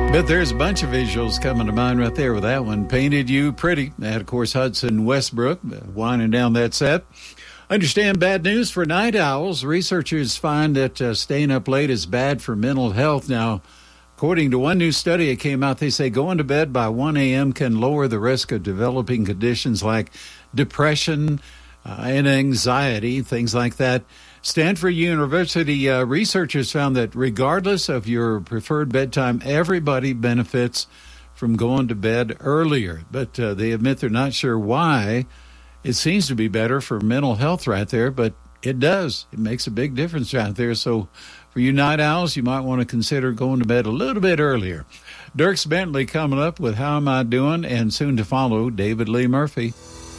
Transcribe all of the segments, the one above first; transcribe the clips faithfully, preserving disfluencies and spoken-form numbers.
But there's a bunch of visuals coming to mind right there with that one. Painted You Pretty. That, of course, Hudson Westbrook, winding down that set. Understand bad news for night owls. Researchers find that uh, staying up late is bad for mental health. Now, according to one new study that came out, they say going to bed by one a.m. can lower the risk of developing conditions like depression uh, and anxiety, things like that. Stanford University uh, researchers found that regardless of your preferred bedtime, everybody benefits from going to bed earlier. But uh, they admit they're not sure why. It seems to be better for mental health right there, but it does. It makes a big difference out there. So for you night owls, you might want to consider going to bed a little bit earlier. Dierks Bentley coming up with How Am I Doing? And soon to follow, David Lee Murphy.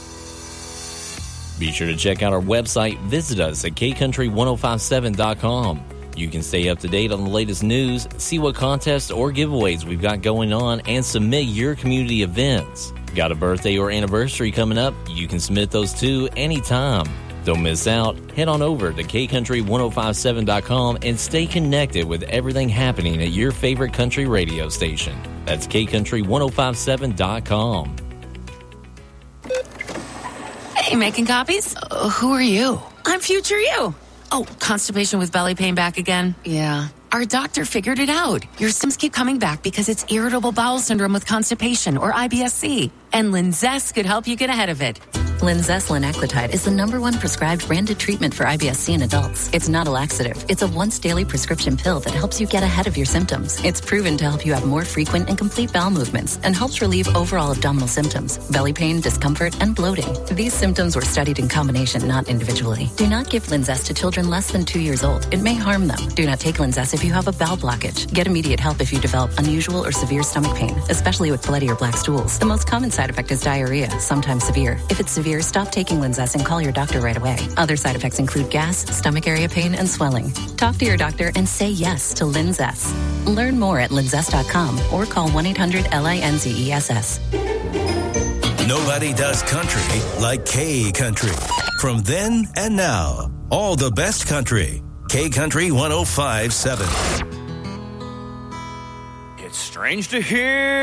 Be sure to check out our website. Visit us at K Country ten fifty-seven dot com. You can stay up to date on the latest news, see what contests or giveaways we've got going on, and submit your community events. Got a birthday or anniversary coming up? You can submit those too anytime. Don't miss out. Head on over to K Country ten fifty-seven dot com and stay connected with everything happening at your favorite country radio station. That's K Country ten fifty-seven dot com. Hey, making copies? Uh, who are you? I'm future you. Oh, constipation with belly pain back again? Yeah. Our doctor figured it out. Your symptoms keep coming back because it's irritable bowel syndrome with constipation, or I B S C. And Linzess could help you get ahead of it. Linzess linaclotide is the number one prescribed branded treatment for I B S C in adults. It's not a laxative. It's a once-daily prescription pill that helps you get ahead of your symptoms. It's proven to help you have more frequent and complete bowel movements and helps relieve overall abdominal symptoms, belly pain, discomfort, and bloating. These symptoms were studied in combination, not individually. Do not give Linzess to children less than two years old. It may harm them. Do not take Linzess if you have a bowel blockage. Get immediate help if you develop unusual or severe stomach pain, especially with bloody or black stools. The most common side effect is diarrhea, sometimes severe. If it's severe, stop taking Linzess and call your doctor right away. Other side effects include gas, stomach area pain, and swelling. Talk to your doctor and say yes to Linzess. Learn more at linzess dot com or call one eight hundred L I N Z E S S. Nobody does country like K Country. From then and now, all the best country. K Country ten fifty-seven. It's strange to hear